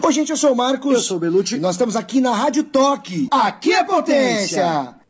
Oi, gente, eu sou o Marcos. Eu sou o Belucci. E nós estamos aqui na Rádio Toque. Aqui é potência!